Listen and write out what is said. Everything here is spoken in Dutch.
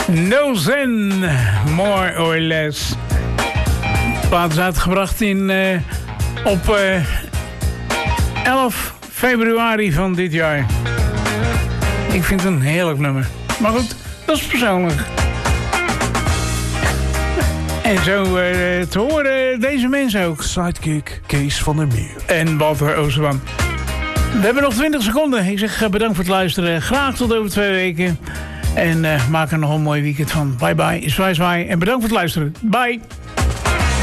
No Zen, more or less. De plaat is uitgebracht op 11 februari van dit jaar. Ik vind het een heerlijk nummer. Maar goed, dat is persoonlijk. En zo te horen deze mensen ook. Sidekick Kees van der Meer. En Walter Oosterman. We hebben nog 20 seconden. Ik zeg bedankt voor het luisteren. Graag tot over 2 weken. En maak er nog een mooi weekend van. Bye bye. Zwaai zwaai. En bedankt voor het luisteren. Bye.